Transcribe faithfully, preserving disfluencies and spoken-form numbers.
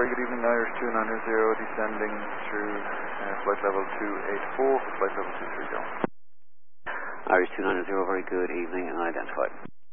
very good evening, Irish two nine zero, descending through uh, flight level two eight four for flight level two three zero. Irish two nine zero, very good evening, and identified.